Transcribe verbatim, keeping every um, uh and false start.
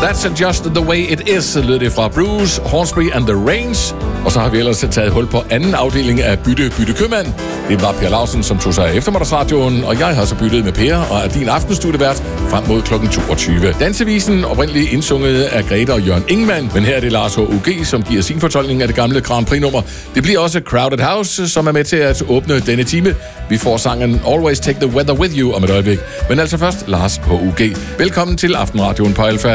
That's Just The Way It Is, lød det fra Bruce, Hornsby and The Range. Og så har vi ellers taget hul på anden afdeling af Bytte Bytte Købmand. Det var Per Lausen, som tog sig af eftermiddagsradioen, og jeg har så byttet med Per og er din aftenstudievært frem mod klokken toogtyve. Dansevisen oprindeligt indsunget af Grete og Jørgen Ingemann, men her er det Lars H. U G, som giver sin fortolkning af det gamle Grand Prix-nummer. Det bliver også Crowded House, som er med til at åbne denne time. Vi får sangen Always Take The Weather With You om et øjeblik. Men altså først Lars H. U G. Velkommen til Aftenradioen på Alfa.